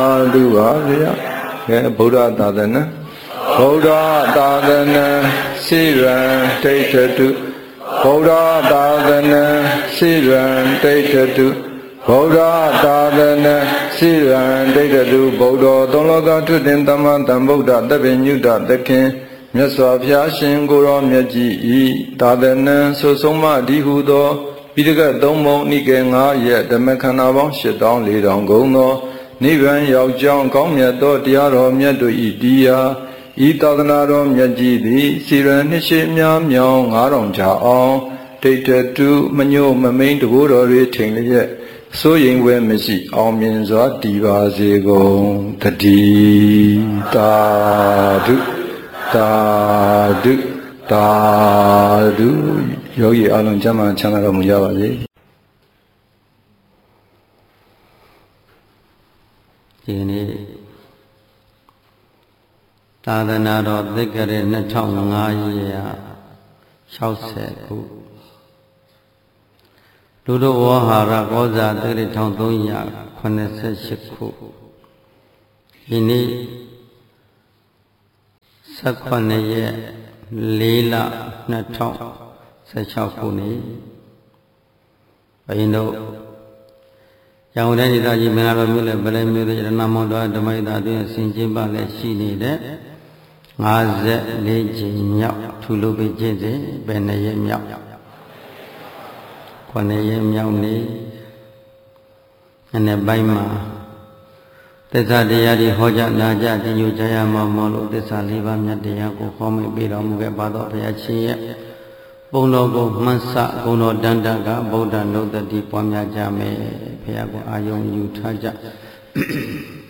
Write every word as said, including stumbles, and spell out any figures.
Adu Arya, Buddha Tadana, Buddha Tadana, Siran, Data to Buddha Tadana, Siran, Data to Buddha Tadana, Siran, Data to Buddha, Dologa to Dintaman, Buddha, the Venuda, the King, Meswapia, Shingoro, Meji, Tadana, Sosoma, Dihudo, Pidiga, Domo, Nikenga, yet the Mekanavon, shut down, lead on Gono. Nivan Yao Jiang Gong Mia Do Diaro Mia Do Idia, Itaganaro Mia Jidi, Siran Nishi Mia Miao, Arong Cha Ong, Data to Manu Mamain to Wood or Rating yet. So Ying Wen Messi, All means are Diva Zego, the Di Da Du Da Du Da Du Yogi Alon Jama Chana Mujava. ဒီနေ့သာသနာတော်သက္ကရာနှစ်ထောင်ငါးရာ၆၀ခုလူတို့ဝဟာရကောဇာသက္ကရာတစ်ထောင်သုံးရာခုနှစ်ဆယ့်ရှစ်ခုဒီနေ့ဆယ့်ခုနှစ်ရက်လေးလနှစ်ထောင်ဆယ့်ခြောက်ခုနေ့ဘုရင်တို့ ရောင်တဲ့ဒေသကြီးမင်္ဂလာမြို့လည်းဗလဲမြို့တဲ့ရဏမောင်တော်ဓမ္မိတာတွင်ဆင်ကျင်းပါလည်းရှိနေတဲ့၅၄ကြိမ်မြောက်ထူလို့ပဲကျင့်စဉ်ဘယ်နှစ်ရက်မြောက်ခုနှစ်ရက်မြောက်နေ့နေ့ပိုင်းမှာသစ္စာတရားတွေဟောကြားနာကြားသင်ယူကြရမှာမလို့သစ္စာလေးပါးမြတ်တရားကိုဟောမိပေးတော်မူခဲ့ပါတော့ဘုရားရှင်ရဲ့ ပုံတော်ကိုမှန်စကုံတော်တန်တကဗုဒ္ဓနုတ္တိပွားများကြမယ်ဘုရားကိုအာယုံယူထားကြ